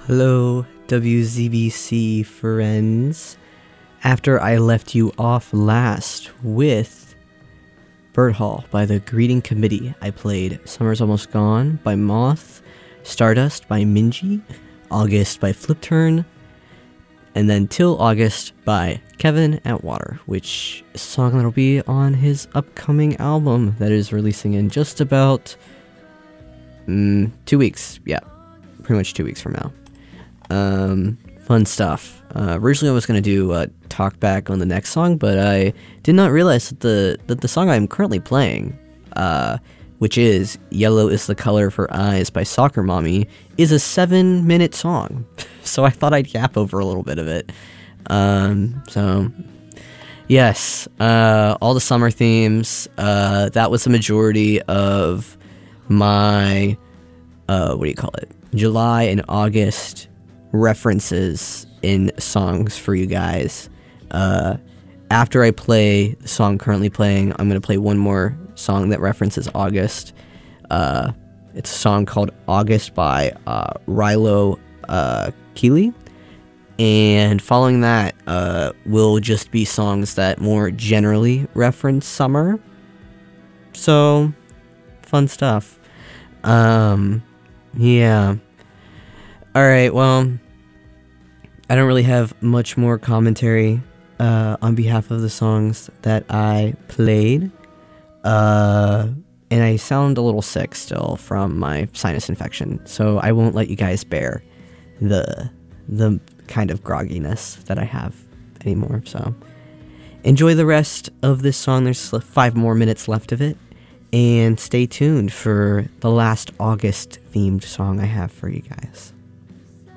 Hello, WZBC friends. After I left you off last with Bird Hall by the Greeting Committee, I played Summer's Almost Gone by Moth, Stardust by Minji, August by Flipturn, and then Till August by Kevin Atwater, which is a song that'll be on his upcoming album that is releasing in just about 2 weeks. Yeah, pretty much 2 weeks from now. Fun stuff. Originally I was going to do a talk back on the next song, but I did not realize that the song I'm currently playing, which is Yellow is the Color for Eyes by Soccer Mommy, is a 7-minute song. So I thought I'd yap over a little bit of it. So yes, all the summer themes, that was the majority of my, July and August references in songs for you guys. After I play the song currently playing, I'm going to play one more song that references August. It's a song called August by Rilo Kiley. And following that will just be songs that more generally reference summer. So, fun stuff. Yeah. Alright, well, I don't really have much more commentary on behalf of the songs that I played. And I sound a little sick still from my sinus infection, so I won't let you guys bear the kind of grogginess that I have anymore. So enjoy the rest of this song. There's 5 more minutes left of it. And stay tuned for the last August-themed song I have for you guys.